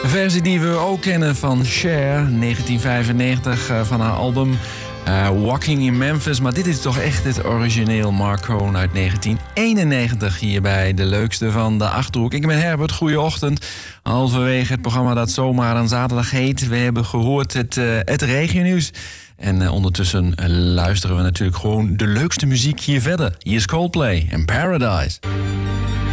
versie die we ook kennen van Cher, 1995, van haar album Walking in Memphis. Maar dit is toch echt het origineel Marc Cohn uit 1991 hier bij De Leukste van de Achterhoek. Ik ben Herbert, goeieochtend. Halverwege het programma dat zomaar een zaterdag heet. We hebben gehoord het regionieuws. En ondertussen luisteren we natuurlijk gewoon de leukste muziek hier verder. Hier is Coldplay en Paradise.